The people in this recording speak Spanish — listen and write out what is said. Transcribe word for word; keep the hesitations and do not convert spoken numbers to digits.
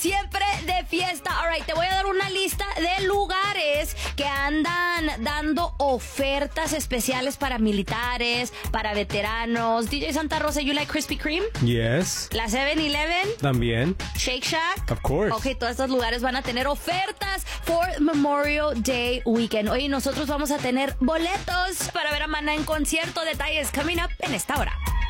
siempre de fiesta. All right, te voy a dar una lista de lugares que andan dando ofertas especiales para militares, para veteranos. D J Santa Rosa, you like Krispy Kreme? Yes. La seven eleven. También. Shake Shack. Of course. Ok, todos estos lugares van a tener ofertas for Memorial Day Weekend. Oye, nosotros vamos a tener boletos para ver a Maná en concierto. Detalles coming up en esta hora.